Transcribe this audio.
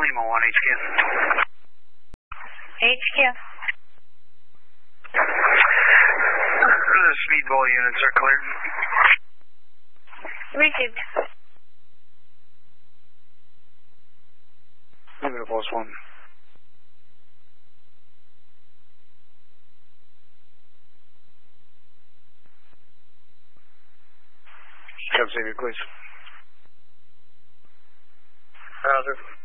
Lima 1 HQ. HQ. The speedball units are cleared. Received. Negative +1. Cab Savior, please. Roger.